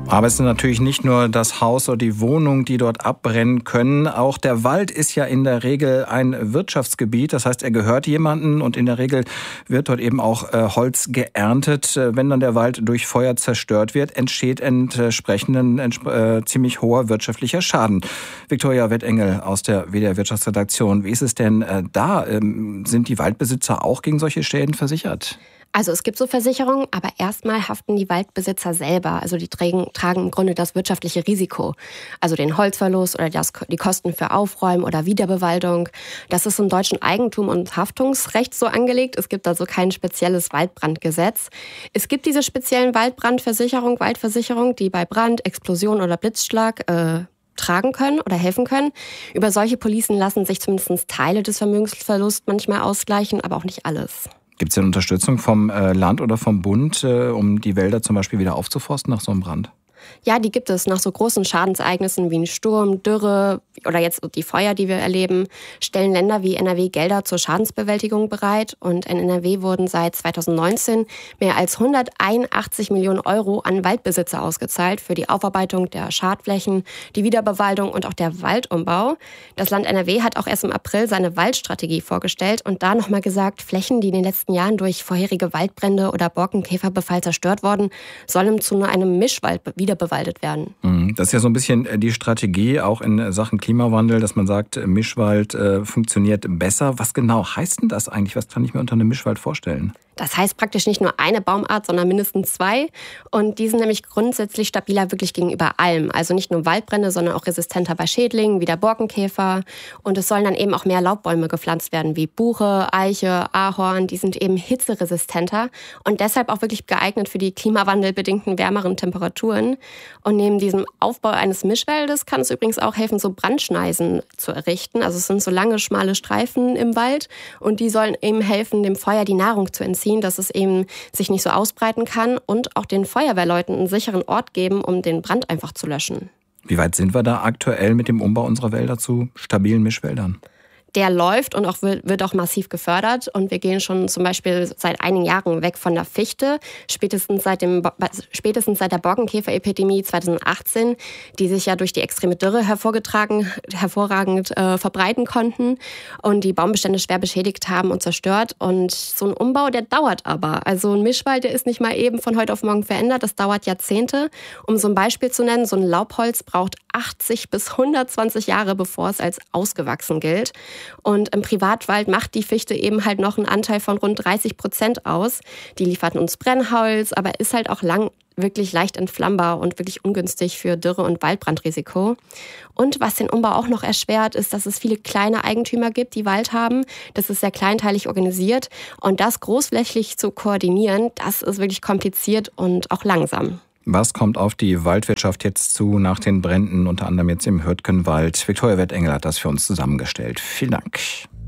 Aber es ist natürlich nicht nur das Haus oder die Wohnung, die dort abbrennen können. Auch der Wald ist ja in der Regel ein Wirtschaftsgebiet. Das heißt, er gehört jemandem und in der Regel wird dort eben auch Holz geerntet. Wenn dann der Wald durch Feuer zerstört wird, entsteht entsprechend ziemlich hoher wirtschaftlicher Schaden. Viktoria Wettengel aus der WDR Wirtschaftsredaktion. Wie ist es denn da? Sind die Waldbesitzer auch gegen solche Schäden versichert? Also es gibt so Versicherungen, aber erstmal haften die Waldbesitzer selber. Also die tragen im Grunde das wirtschaftliche Risiko. Also den Holzverlust oder die Kosten für Aufräumen oder Wiederbewaldung. Das ist im deutschen Eigentum- und Haftungsrecht so angelegt. Es gibt also kein spezielles Waldbrandgesetz. Es gibt diese speziellen Waldversicherung, die bei Brand, Explosion oder Blitzschlag tragen können oder helfen können. Über solche Policen lassen sich zumindest Teile des Vermögensverlusts manchmal ausgleichen, aber auch nicht alles. Gibt es denn Unterstützung vom Land oder vom Bund, um die Wälder zum Beispiel wieder aufzuforsten nach so einem Brand? Ja, die gibt es. Nach so großen Schadensereignissen wie ein Sturm, Dürre oder jetzt die Feuer, die wir erleben, stellen Länder wie NRW Gelder zur Schadensbewältigung bereit. Und in NRW wurden seit 2019 mehr als 181 Millionen Euro an Waldbesitzer ausgezahlt für die Aufarbeitung der Schadflächen, die Wiederbewaldung und auch der Waldumbau. Das Land NRW hat auch erst im April seine Waldstrategie vorgestellt und da nochmal gesagt, Flächen, die in den letzten Jahren durch vorherige Waldbrände oder Borkenkäferbefall zerstört wurden, sollen zu einem Mischwald wiederbewaldet werden. Das ist ja so ein bisschen die Strategie auch in Sachen Klimawandel, dass man sagt, Mischwald funktioniert besser. Was genau heißt denn das eigentlich? Was kann ich mir unter einem Mischwald vorstellen? Das heißt praktisch nicht nur eine Baumart, sondern mindestens zwei. Und die sind nämlich grundsätzlich stabiler wirklich gegenüber allem. Also nicht nur Waldbrände, sondern auch resistenter bei Schädlingen wie der Borkenkäfer. Und es sollen dann eben auch mehr Laubbäume gepflanzt werden, wie Buche, Eiche, Ahorn. Die sind eben hitzeresistenter und deshalb auch wirklich geeignet für die klimawandelbedingten wärmeren Temperaturen. Und neben diesem Aufbau eines Mischwaldes kann es übrigens auch helfen, so Brandschneisen zu errichten. Also es sind so lange, schmale Streifen im Wald und die sollen eben helfen, dem Feuer die Nahrung zu entziehen, dass es eben sich nicht so ausbreiten kann und auch den Feuerwehrleuten einen sicheren Ort geben, um den Brand einfach zu löschen. Wie weit sind wir da aktuell mit dem Umbau unserer Wälder zu stabilen Mischwäldern? Der läuft und wird auch massiv gefördert. Und wir gehen schon zum Beispiel seit einigen Jahren weg von der Fichte, spätestens seit der Borkenkäferepidemie 2018, die sich ja durch die extreme Dürre hervorragend verbreiten konnten und die Baumbestände schwer beschädigt haben und zerstört. Und so ein Umbau, der dauert aber. Also ein Mischwald, der ist nicht mal eben von heute auf morgen verändert. Das dauert Jahrzehnte. Um so ein Beispiel zu nennen, so ein Laubholz braucht 80 bis 120 Jahre, bevor es als ausgewachsen gilt. Und im Privatwald macht die Fichte eben halt noch einen Anteil von rund 30% aus. Die liefert uns Brennholz, aber ist halt auch wirklich leicht entflammbar und wirklich ungünstig für Dürre- und Waldbrandrisiko. Und was den Umbau auch noch erschwert, ist, dass es viele kleine Eigentümer gibt, die Wald haben. Das ist sehr kleinteilig organisiert. Und das großflächig zu koordinieren, das ist wirklich kompliziert und auch langsam. Was kommt auf die Waldwirtschaft jetzt zu nach den Bränden, unter anderem jetzt im Hürtgenwald? Viktoria Wettengel hat das für uns zusammengestellt. Vielen Dank.